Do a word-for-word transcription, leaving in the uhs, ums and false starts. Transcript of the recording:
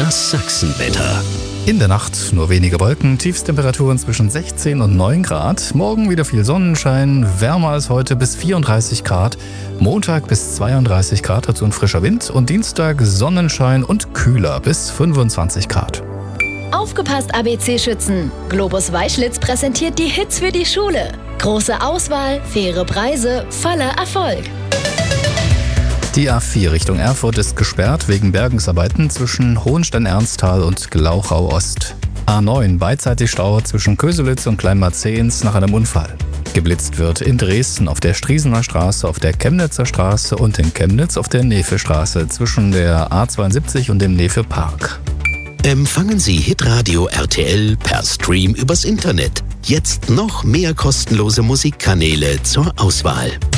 Das Sachsenwetter. In der Nacht nur wenige Wolken, Tiefstemperaturen zwischen sechzehn und neun Grad. Morgen wieder viel Sonnenschein, wärmer als heute bis vierunddreißig Grad. Montag bis zweiunddreißig Grad, dazu ein frischer Wind. Und Dienstag Sonnenschein und kühler bis fünfundzwanzig Grad. Aufgepasst, A B C-Schützen! Globus Weißlitz präsentiert die Hits für die Schule. Große Auswahl, faire Preise, voller Erfolg. Die A vier Richtung Erfurt ist gesperrt wegen Bergungsarbeiten zwischen Hohenstein-Ernsthal und Glauchau-Ost. A neun beidseitig Stau zwischen Köselitz und Kleinmarzehns nach einem Unfall. Geblitzt wird in Dresden auf der Striesener Straße, auf der Chemnitzer Straße und in Chemnitz auf der Nefe-Straße zwischen der A zweiundsiebzig und dem Nefe-Park. Empfangen Sie Hitradio R T L per Stream übers Internet. Jetzt noch mehr kostenlose Musikkanäle zur Auswahl.